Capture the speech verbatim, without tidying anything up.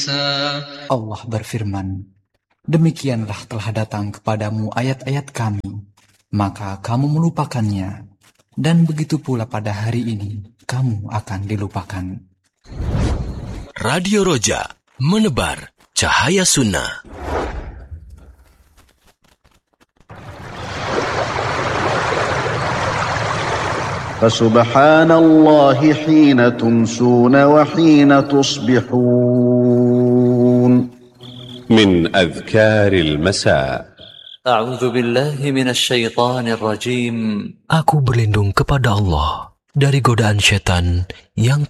والمساء. Allah berfirman, demikianlah telah datang kepadamu ayat-ayat kami, maka kamu melupakannya, dan begitu pula pada hari ini kamu akan dilupakan. Radio Roja, menebar cahaya sunnah. فسبحان الله حين تمسون وحين تصبحون. من أذكار المساء. أعوذ بالله من الشيطان الرجيم. Aku berlindung kepada Allah dari godaan setan yang